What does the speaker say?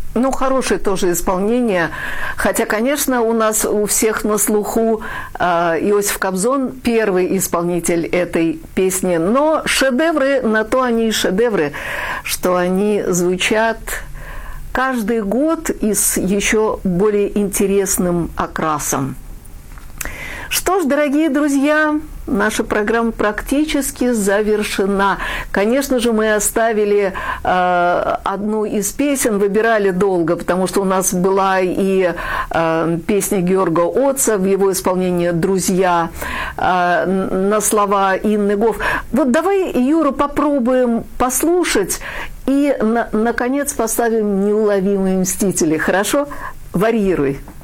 Ну, хорошее тоже исполнение. Хотя, конечно, у нас у всех на слуху Иосиф Кобзон – первый исполнитель этой песни. Но шедевры, на то они и шедевры, что они звучат каждый год и с еще более интересным окрасом. Что ж, дорогие друзья, наша программа практически завершена. Конечно же, мы оставили одну из песен, выбирали долго, потому что у нас была и песня Георга Отца в его исполнении «Друзья» на слова Инны Гоф. Вот давай, Юра, попробуем послушать и, наконец, поставим «Неуловимые мстители». Хорошо? Варьируй.